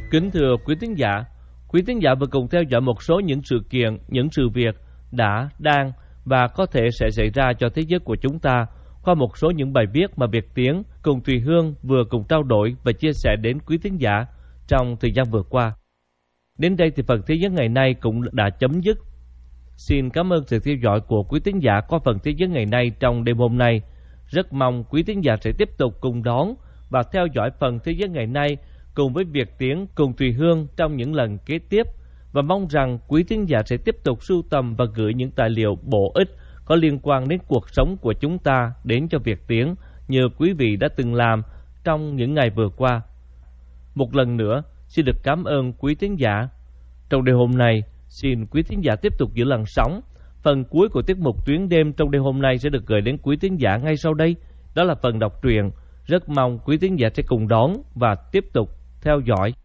Kính thưa quý thính giả vừa cùng theo dõi một số những sự kiện, những sự việc đã, đang và có thể sẽ xảy ra cho thế giới của chúng ta qua một số những bài viết mà Việt Tiến cùng Thùy Hương vừa cùng trao đổi và chia sẻ đến quý thính giả trong thời gian vừa qua. Đến đây thì phần Thế giới ngày nay cũng đã chấm dứt. Xin cảm ơn sự theo dõi của quý thính giả qua phần Thế giới ngày nay trong đêm hôm nay. Rất mong quý thính giả sẽ tiếp tục cùng đón và theo dõi phần Thế giới ngày nay cùng với Việt Tiến cùng Thùy Hương trong những lần kế tiếp, và mong rằng quý thính giả sẽ tiếp tục sưu tầm và gửi những tài liệu bổ ích có liên quan đến cuộc sống của chúng ta đến cho Việt Tiến như quý vị đã từng làm trong những ngày vừa qua. Một lần nữa xin được cảm ơn quý thính giả. Trong đêm hôm nay, xin quý thính giả tiếp tục giữ làn sóng. Phần cuối của tiết mục Tuyến đêm trong đêm hôm nay sẽ được gửi đến quý thính giả ngay sau đây. Đó là phần đọc truyện. Rất mong quý thính giả sẽ cùng đón và tiếp tục theo dõi.